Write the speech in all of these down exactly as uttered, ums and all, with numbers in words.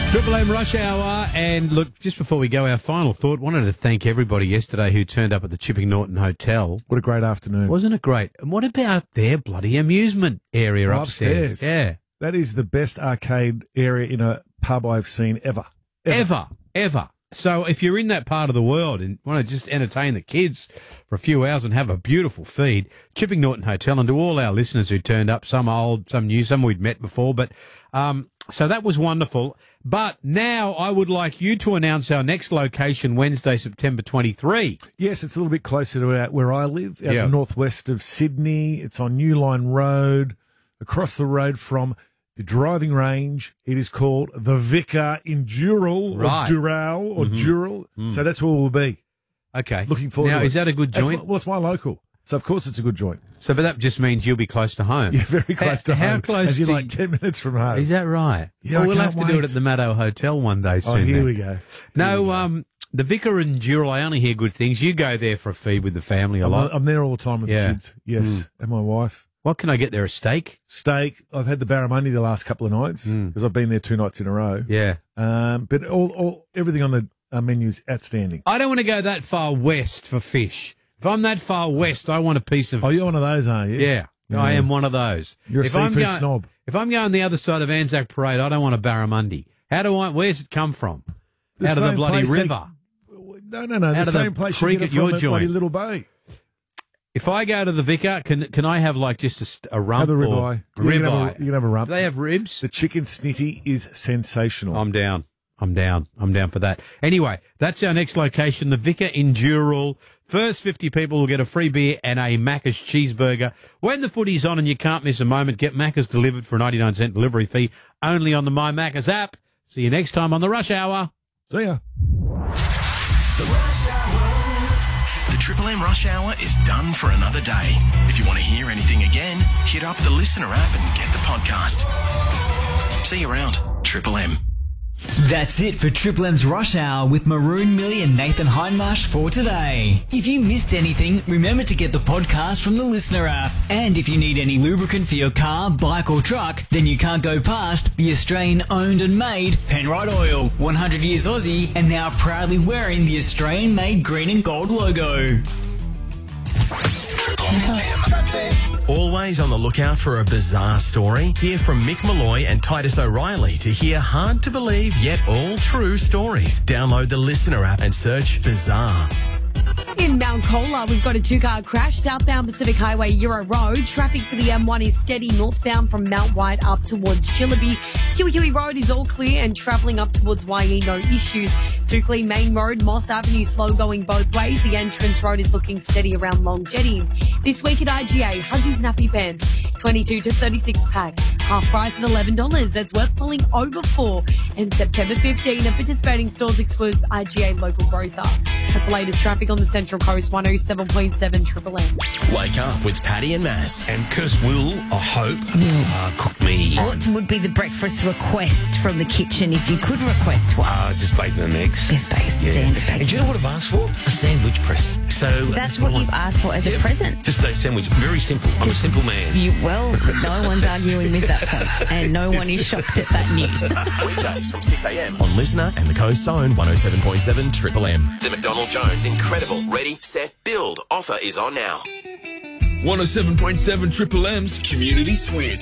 Triple M Rush Hour, and look, just before we go, our final thought, wanted to thank everybody yesterday who turned up at the Chipping Norton Hotel. What a great afternoon. Wasn't it great? And what about their bloody amusement area Oh, upstairs? upstairs. Yeah. That is the best arcade area in a pub I've seen ever. Ever. Ever. So if you're in that part of the world and want to just entertain the kids for a few hours and have a beautiful feed, Chipping Norton Hotel, and to all our listeners who turned up, some old, some new, some we'd met before, but um, so that was wonderful. But now I would like you to announce our next location, Wednesday, September twenty-third. Yes, it's a little bit closer to where- where I live, out Yeah. the northwest of Sydney. It's on New Line Road, across the road from the driving range. It is called the Vicar in Dural, Right. or Dural, or Mhm. Dural. Mm. So that's where we'll be. Okay. Looking forward Now, to it. is that a good That's joint? my, well, it's my local. So, of course, it's a good joint. So, but that just means you'll be close to home. Yeah, very close how, to home. How close As in to like ten minutes from home. Is that right? Yeah, well, I we'll can't have to do wait. it at the Maddo Hotel one day soon. Oh, here then. we go. No, we go. um, the Vicar and Dural, I only hear good things. You go there for a feed with the family a I'm, lot. I'm there all the time with Yeah. the kids. Yes, Mm. and my wife. What can I get there? A steak? Steak. I've had the barramundi the last couple of nights Mm. because I've been there two nights in a row. Yeah. Um, but all, all everything on the uh, menu is outstanding. I don't want to go that far west for fish. If I'm that far west, I want a piece of. Oh, you're one of those, are you? Yeah, Yeah. I am one of those. You're a if I'm seafood going, snob. If I'm going the other side of Anzac Parade, I don't want a barramundi. How do I? Where's it come from? The Out of the same bloody place they- river. No, no, no. Out The of the same place creek you get at it your from at bloody joint. Little Bay. If I go to the Vicar, can can I have like just a, st- a rump Have a or ribeye. a You can have a- ribeye? you can have a rump. Do they have ribs? The chicken snitty is sensational. I'm down. I'm down. I'm down for that. Anyway, that's our next location, the Vicar in Dural. First fifty people will get a free beer and a Macca's cheeseburger. When the footy's on and you can't miss a moment, get Macca's delivered for a ninety-nine cent delivery fee only on the My Macca's app. See you next time on the Rush Hour. See ya. The Rush Hour. The Triple M Rush Hour is done for another day. If you want to hear anything again, hit up the Listener app and get the podcast. See you around. Triple M. That's it for Triple M's Rush Hour with Maroon Millie and Nathan Hindmarsh for today. If you missed anything, remember to get the podcast from the Listener app. And if you need any lubricant for your car, bike or truck, then you can't go past the Australian owned and made Penrite Oil. one hundred years Aussie and now proudly wearing the Australian made green and gold logo. Triple M. Always on the lookout for a bizarre story? Hear from Mick Malloy and Titus O'Reilly to hear hard to believe yet all true stories. Download the Listener app and search Bizarre. In Mount Cola, we've got a two-car crash southbound Pacific Highway Euro Road. Traffic for the M one is steady northbound from Mount White up towards Chillaby. Huey Huey Road is all clear and travelling up towards Y E, no issues. Tukley Main Road, Moss Avenue, slow going both ways. The entrance road is looking steady around Long Jetty. This week at I G A, Huggies Nappy Pants, twenty-two to thirty-six pack. Half price at eleven dollars. That's worth pulling over for. And September fifteenth at participating stores excludes I G A local grocer. That's the latest traffic on the Central Coast, one oh seven point seven Triple M. Wake up with Paddy and Mass. And Kirst will, I hope, uh, cook me What would be the breakfast request from the kitchen if you could request one? uh, just bacon and eggs. Just bacon, standard bacon. And do you know what I've asked for? A sandwich press. So, So that's what I you've want. asked for as a present. Just a sandwich. Very simple. I'm a simple man. You, well, no one's arguing with that point, and no one is shocked at that news. Weekdays from six a.m. on Listener and the Coast's own one oh seven point seven Triple M. The McDonald Jones Incredible Ready, Set, Build offer is on now. one oh seven point seven Triple M's Community Switch.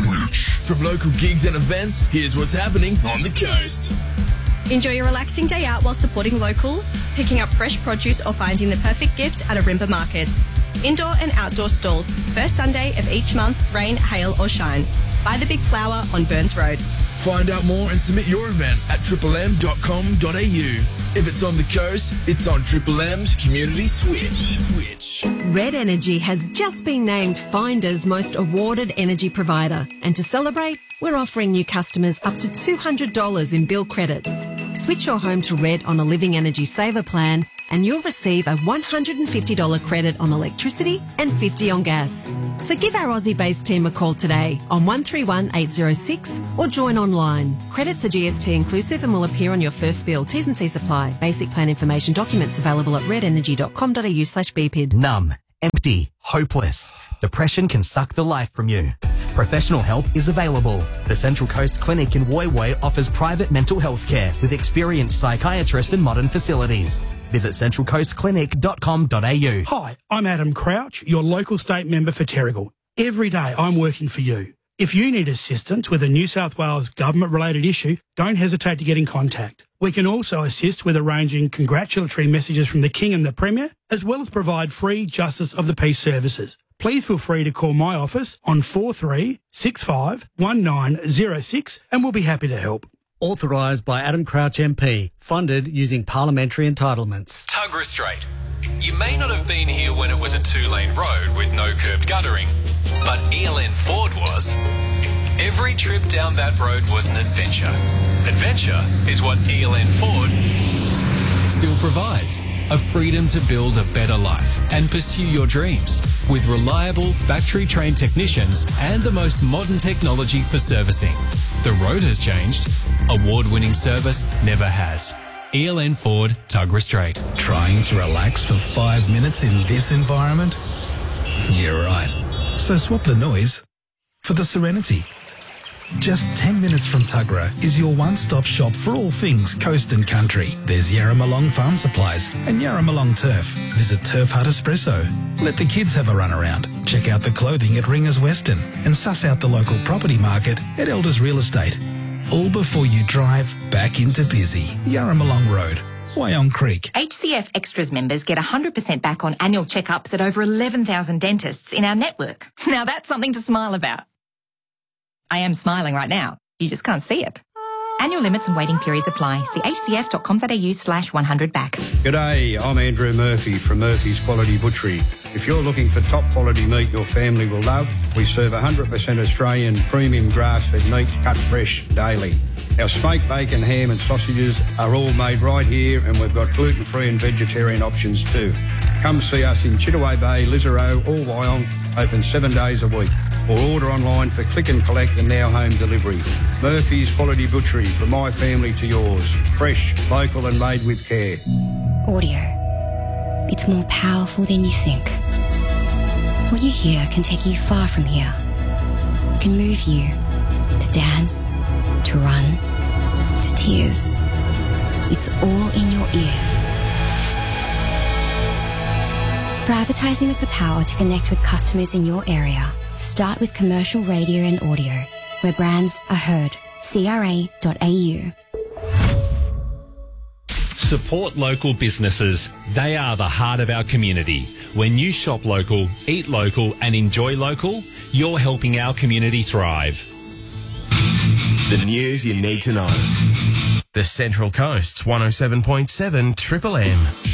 From local gigs and events, here's what's happening on the coast. Enjoy your relaxing day out while supporting local, picking up fresh produce or finding the perfect gift at Arimba Markets. Indoor and outdoor stalls, first Sunday of each month, rain, hail or shine. Buy the Big Flower on Burns Road. Find out more and submit your event at triple m dot com dot a u. If it's on the coast, it's on Triple M's Community Switch. Switch. Red Energy has just been named Finder's most awarded energy provider. And to celebrate, we're offering new customers up to two hundred dollars in bill credits. Switch your home to Red on a Living Energy Saver plan and you'll receive a one hundred fifty dollars credit on electricity and fifty dollars on gas. So give our Aussie-based team a call today on one three one eight zero six or join online. Credits are G S T inclusive and will appear on your first bill. T's and C's apply. Basic plan information documents available at red energy dot com dot a u slash B P I D. Numb, empty, hopeless. Depression can suck the life from you. Professional help is available. The Central Coast Clinic in Woy Woy offers private mental health care with experienced psychiatrists and modern facilities. Visit central coast clinic dot com dot a u. Hi, I'm Adam Crouch, your local state member for Terrigal. Every day I'm working for you. If you need assistance with a New South Wales government-related issue, don't hesitate to get in contact. We can also assist with arranging congratulatory messages from the King and the Premier, as well as provide free Justice of the Peace services. Please feel free to call my office on four three six five one nine zero six and we'll be happy to help. Authorised by Adam Crouch M P. Funded using parliamentary entitlements. Tuggerah Strait. You may not have been here when it was a two-lane road with no curb guttering, but E L N Ford was. Every trip down that road was an adventure. Adventure is what E L N Ford still provides. A freedom to build a better life and pursue your dreams with reliable factory-trained technicians and the most modern technology for servicing. The road has changed. Award-winning service never has. E L N Ford, Tuggerah Strait. Trying to relax for five minutes in this environment? You're right. So swap the noise for the serenity. Just ten minutes from Tuggerah is your one-stop shop for all things coast and country. There's Yarramalong Farm Supplies and Yarramalong Turf. Visit Turf Hut Espresso. Let the kids have a run around. Check out the clothing at Ringers Western and suss out the local property market at Elders Real Estate. All before you drive back into busy Yarramalong Road, Wyong Creek. H C F Extras members get one hundred percent back on annual checkups at over eleven thousand dentists in our network. Now that's something to smile about. I am smiling right now. You just can't see it. Annual limits and waiting periods apply. See h c f dot com dot a u slash one hundred back. G'day, I'm Andrew Murphy from Murphy's Quality Butchery. If you're looking for top quality meat your family will love, we serve one hundred percent Australian premium grass-fed meat cut fresh daily. Our smoked bacon, ham and sausages are all made right here and we've got gluten-free and vegetarian options too. Come see us in Chittaway Bay, Lisarow or Wyong, open seven days a week. Or order online for click and collect and now home delivery. Murphy's Quality Butchery, from my family to yours. Fresh, local and made with care. Audio. It's more powerful than you think. What you hear can take you far from here. It can move you to dance, to run, to tears. It's all in your ears. For advertising with the power to connect with customers in your area, start with commercial radio and audio, where brands are heard. c r a dot a u. Support local businesses. They are the heart of our community. When you shop local, eat local and enjoy local, you're helping our community thrive. The news you need to know. The Central Coast's one oh seven point seven Triple M.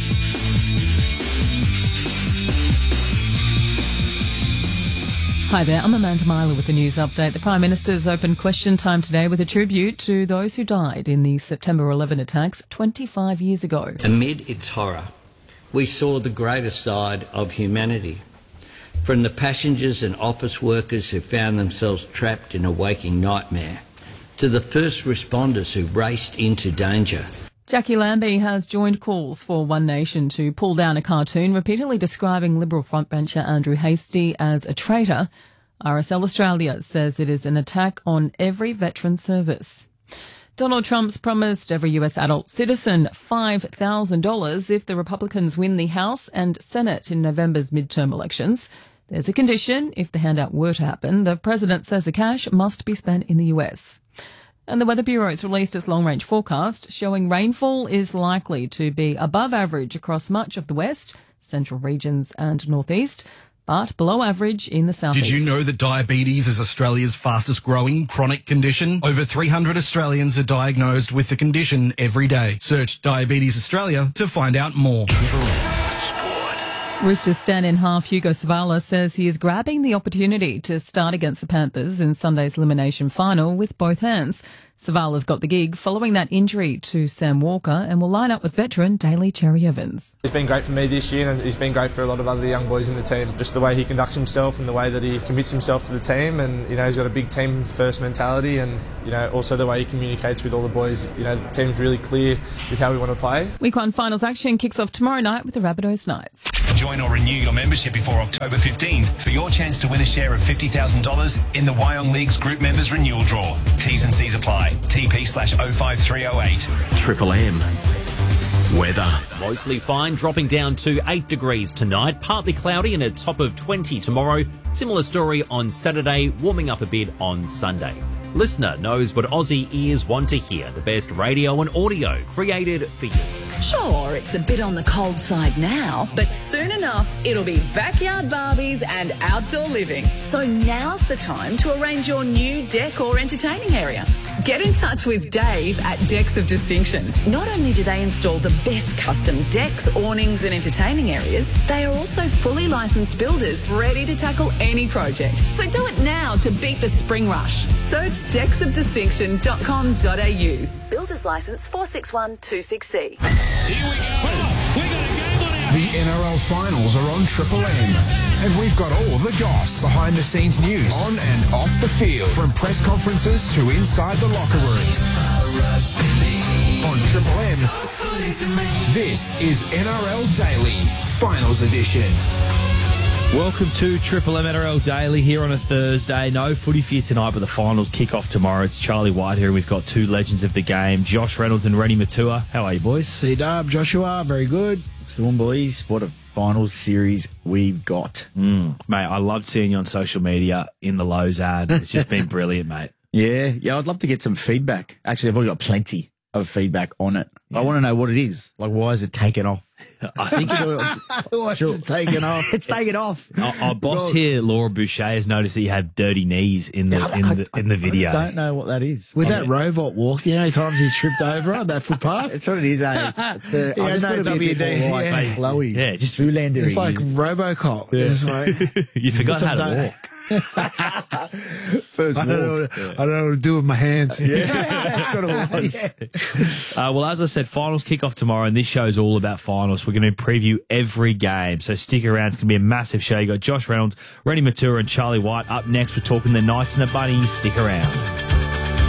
Hi there, I'm Amanda Myler with the news update. The Prime Minister's opened question time today with a tribute to those who died in the September eleventh attacks twenty-five years ago. Amid its horror, we saw the greater side of humanity. From the passengers and office workers who found themselves trapped in a waking nightmare, to the first responders who raced into danger. Jackie Lambie has joined calls for One Nation to pull down a cartoon repeatedly describing Liberal frontbencher Andrew Hastie as a traitor. R S L Australia says it is an attack on every veteran service. Donald Trump's promised every U S adult citizen five thousand dollars if the Republicans win the House and Senate in November's midterm elections. There's a condition. If the handout were to happen, the president says the cash must be spent in the U S. And the Weather Bureau's released its long-range forecast, showing rainfall is likely to be above average across much of the west, central regions and northeast, but below average in the southeast. Did you know that diabetes is Australia's fastest growing chronic condition? Over three hundred Australians are diagnosed with the condition every day. Search Diabetes Australia to find out more. Roosters stand-in half Hugo Savala says he is grabbing the opportunity to start against the Panthers in Sunday's elimination final with both hands. Savala's got the gig following that injury to Sam Walker and will line up with veteran Daly Cherry Evans. He's been great for me this year and he's been great for a lot of other young boys in the team. Just the way he conducts himself and the way that he commits himself to the team, and you know he's got a big team first mentality, and you know also the way he communicates with all the boys. You know the team's really clear with how we want to play. Week one finals action kicks off tomorrow night with the Rabbitohs Knights. Join or renew your membership before October fifteenth for your chance to win a share of fifty thousand dollars in the Wyong League's Group Members Renewal Draw. T's and C's apply. T P slash oh five three oh eight. Triple M. Weather. Mostly fine, dropping down to eight degrees tonight. Partly cloudy and a top of twenty tomorrow. Similar story on Saturday, warming up a bit on Sunday. Listener knows what Aussie ears want to hear. The best radio and audio created for you. Sure, it's a bit on the cold side now, but soon enough, it'll be backyard Barbies and outdoor living. So now's the time to arrange your new deck or entertaining area. Get in touch with Dave at Decks of Distinction. Not only do they install the best custom decks, awnings and entertaining areas, they are also fully licensed builders ready to tackle any project. So do it now to beat the spring rush. Search decks of distinction dot com dot a u. Builder's license four six one two six C. The N R L finals are on Triple M. And we've got all the goss, behind the scenes news, on and off the field, from press conferences to inside the locker rooms. On Triple M, this is N R L Daily, Finals Edition. Welcome to Triple M N R L Daily here on a Thursday. No footy for you tonight, but the finals kick off tomorrow. It's Charlie White here, and we've got two legends of the game, Josh Reynolds and Rennie Matua. How are you, boys? C-Dub, Joshua, very good. What's the one, boys? What a finals series we've got. Mm, mate, I loved seeing you on social media in the Lowe's ad. It's just been brilliant, mate. Yeah, yeah, I'd love to get some feedback. Actually, I've already got plenty of feedback on it. Yeah. I want to know what it is. Like, why is it taken off? I think it's why is it taken off? It's taken off. Our, our boss here, Laura Boucher, has noticed that you have dirty knees in the in the, in the video. I don't know what that is. With that robot walk, you know, times he tripped over on that footpath. It's what it is, eh? It's, it's the, yeah, I just no, got to be a bit more like, yeah. mate, flowy. Yeah, just Zoolander. It's like RoboCop. Yeah. It's like, you forgot how to walk. First I don't, know what, yeah. I don't know what to do with my hands. Yeah, that's what it was. uh, well, as I said, finals kick off tomorrow, and this show's all about finals. We're going to preview every game, so stick around. It's going to be a massive show. You got Josh Reynolds, Rennie Matua, and Charlie White up next. We're talking the Knights and the Bunnies. Stick around.